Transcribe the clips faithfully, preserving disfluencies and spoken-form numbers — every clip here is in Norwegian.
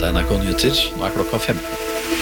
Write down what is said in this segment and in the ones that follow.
Dette er N R K Nyheter, nå er klokka femten.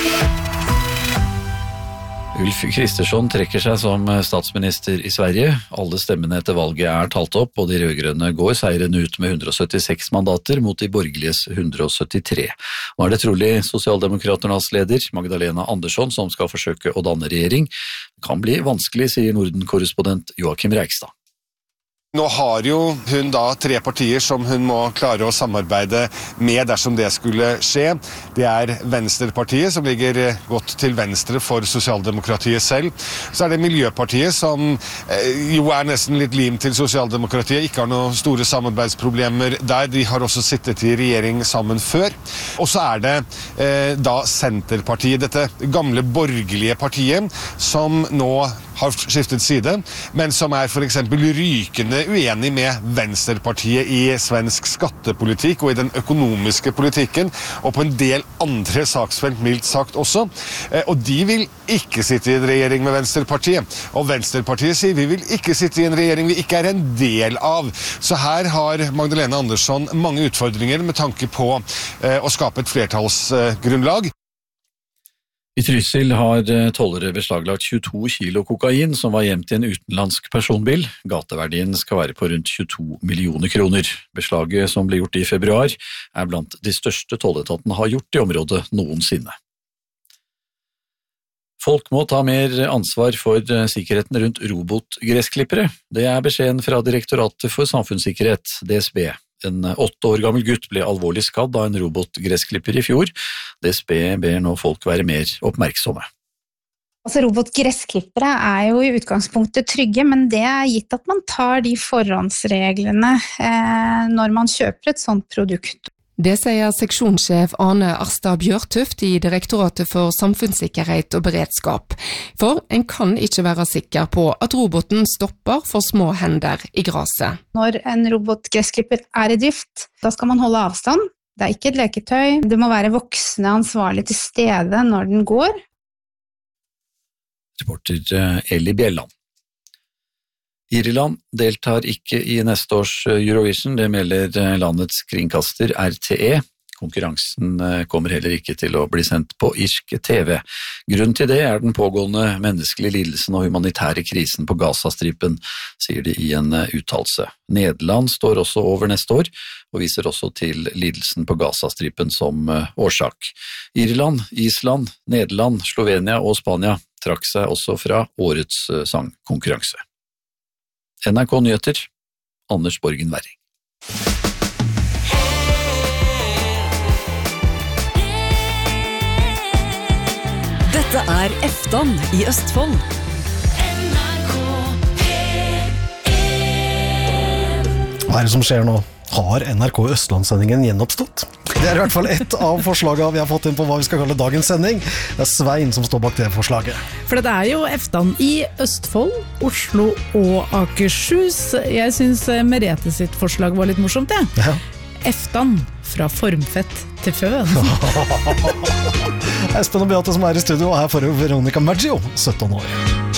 Ulf Kristersson trekker seg som statsminister i Sverige. Alle stemmene etter valget er talt opp, og de rødgrønne går seieren ut med hundre og syttiseks mandater mot de borgerliges hundre og syttitre. Nå er det trolig Sosialdemokraternas leder, Magdalena Andersson, som skal forsøke å danne regjering. Det kan bli vanskelig, sier Norden-korrespondent Joakim Reigstad. Nå har jo hun da tre partier som hun må klare å samarbeide med dersom det skulle skje. Det er Venstrepartiet, som ligger godt til venstre for Sosialdemokratiet selv. Så er det Miljøpartiet, som jo er nesten litt lim til Sosialdemokratiet, ikke har noen store samarbeidsproblemer der. De har også sittet i regjering sammen før. Og så er det eh, da Senterpartiet, dette gamle borgerlige partiet, som nå har skiftet side, men som er for eksempel rykende uenig med Venstrepartiet i svensk skattepolitikk og i den økonomiske politikken, og på en del andre saksfelt, mildt sagt også. Og de vil ikke sitte i en regjering med Venstrepartiet. Og Venstrepartiet sier vi vil ikke sitte i en regjering vi ikke er en del av. Så her har Magdalena Andersson mange utfordringer med tanke på å skape et flertallsgrunnlag. I Trysil har tollere beslaglagt tjueto kilo kokain som var gjemt i en utenlandsk personbil. Gateverdien skal være på rundt tjueto millioner kroner. Beslaget som ble gjort i februar er blant de største tolletaten har gjort i området noensinne. Folk må ta mer ansvar for sikkerheten rundt robotgressklippere. Det er beskjeden fra Direktoratet for samfunnssikkerhet, D S B. En åtte år gammel gutt ble alvorlig skadd av en robotgressklipper i fjor. D S B ber nå folk være mer oppmerksomme. Altså, robotgressklippere er jo i utgangspunktet trygge, men det er gitt at man tar de forhåndsreglene eh, når man kjøper et sånt produkt. Det sier seksjonssjef Arne Arstad Bjørtuft i Direktoratet for samfunnssikkerhet og beredskap. For en kan ikke være sikker på at roboten stopper for små hender i graset. Når en robotgressklipper er i drift, da skal man holde avstand. Det er ikke et leketøy. Det må være voksne ansvarlig til stede når den går. Reporter Eli Bjelland. Irland deltar ikke i neste års Eurovision, det melder landets kringkaster R T E. Konkurransen kommer heller ikke til å bli sendt på irsk T V. Grunnen til det er den pågående menneskelige lidelsen og humanitære krisen på Gazastripen, sier de i en uttalelse. Nederland står også over neste år, og viser også til lidelsen på Gazastripen som årsak. Irland, Island, Nederland, Slovenia og Spania trakk seg også fra årets sangkonkurranse. N R K Nyheter, Anders Borgen Werring. Dette er Eftan i Østfold. Hva er det som skjer nå? Har N R K Østlandssendingen gjenoppstått? Det er i hvert fall ett av forslagene vi har fått inn på hva vi skal kalle dagens sending. Det er Svein som står bak det forslaget. For det er jo Eftan i Østfold, Oslo og Akershus. Jeg synes Merete sitt forslag var litt morsomt, det. Ja. Eftan, fra formfett til føn. Espen og Beate som er i studio, og her får Veronica Maggio, sytten år.